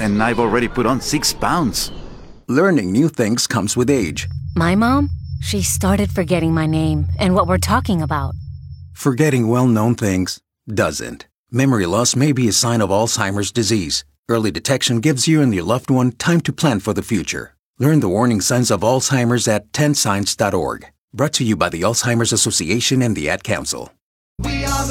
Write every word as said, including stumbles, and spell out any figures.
and I've already put on six pounds. Learning new things comes with age. My mom, she started forgetting my name and what we're talking about. Forgetting well-known things doesn't. Memory loss may be a sign of Alzheimer's disease. Early detection gives you and your loved one time to plan for the future. Learn the warning signs of Alzheimer's at ten signs dot org. Brought to you by the Alzheimer's Association and the Ad Council. We are the